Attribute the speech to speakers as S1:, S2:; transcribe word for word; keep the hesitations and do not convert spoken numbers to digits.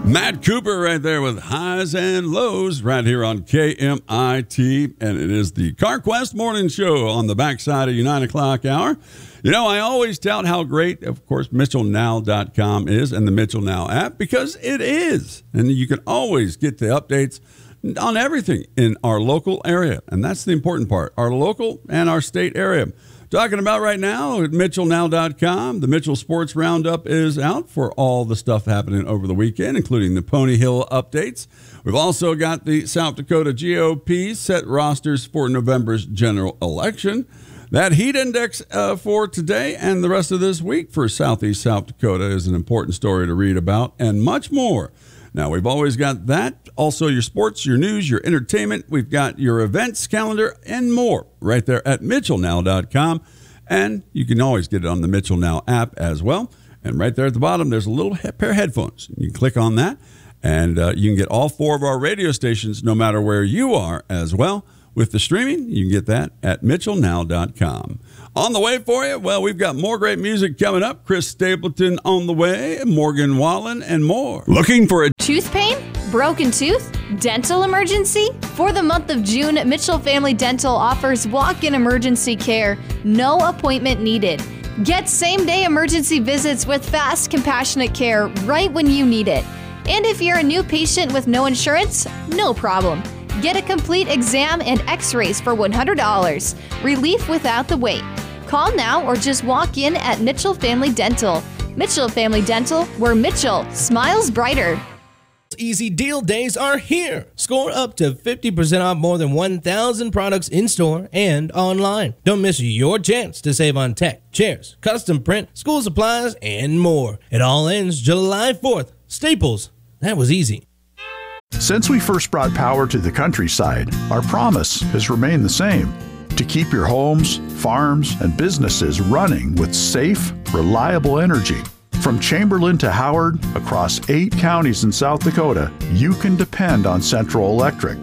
S1: Matt Cooper right there with Highs and Lows right here on K M I T. And it is the CarQuest Morning Show on the backside of your nine o'clock hour. You know, I always tout how great, of course, Mitchell Now dot com is and the Mitchell Now app, because it is. And you can always get the updates on everything in our local area. And that's the important part, our local and our state area. Talking about right now at Mitchell Now dot com, the Mitchell Sports Roundup is out for all the stuff happening over the weekend, including the Pony Hill updates. We've also got the South Dakota G O P set rosters for November's general election. That heat index uh, for today and the rest of this week for Southeast South Dakota is an important story to read about, and much more. Now, we've always got that. Also, your sports, your news, your entertainment. We've got your events calendar and more right there at Mitchell Now dot com. And you can always get it on the Mitchell Now app as well. And right there at the bottom, there's a little pair of headphones. You can click on that, and uh, you can get all four of our radio stations no matter where you are as well. With the streaming, you can get that at Mitchell Now dot com. On the way for you, well, we've got more great music coming up. Chris Stapleton on the way, Morgan Wallen, and more. Looking for a
S2: tooth pain? Broken tooth? Dental emergency? For the month of June, Mitchell Family Dental offers walk-in emergency care, no appointment needed. Get same-day emergency visits with fast, compassionate care right when you need it. And if you're a new patient with no insurance, no problem. Get a complete exam and x-rays for one hundred dollars. Relief without the wait. Call now or just walk in at Mitchell Family Dental. Mitchell Family Dental, where Mitchell smiles brighter.
S3: Easy deal days are here. Score up to fifty percent off more than one thousand products in-store and online. Don't miss your chance to save on tech, chairs, custom print, school supplies, and more. It all ends July fourth. Staples. That was easy.
S4: Since we first brought power to the countryside, our promise has remained the same: to keep your homes, farms, and businesses running with safe, reliable energy. From Chamberlain to Howard, across eight counties in South Dakota, you can depend on Central Electric.